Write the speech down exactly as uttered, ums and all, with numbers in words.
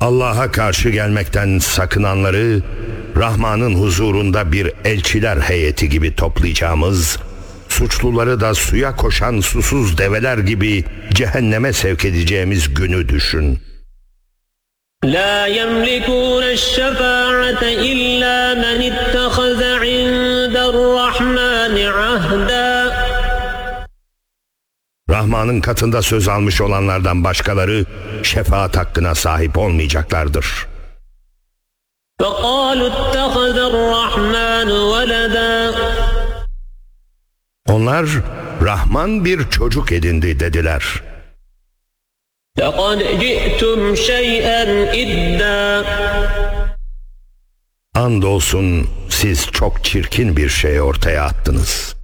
Allah'a karşı gelmekten sakınanları Rahman'ın huzurunda bir elçiler heyeti gibi toplayacağımız, suçluları da suya koşan susuz develer gibi cehenneme sevk edeceğimiz günü düşün. La yemlikûne şefâ'ate illâ men ittehâze inde'r-Rahmâni ahda. Rahman'ın katında söz almış olanlardan başkaları şefaat hakkına sahip olmayacaklardır. فَقَالُوا اتَّخَذَ الرَّحْمَنُ وَلَدًا. Onlar Rahman bir çocuk edindi dediler. لَقَدْ جِئْتُمْ شَيْئًا إِدًّا. Andolsun siz çok çirkin bir şey ortaya attınız.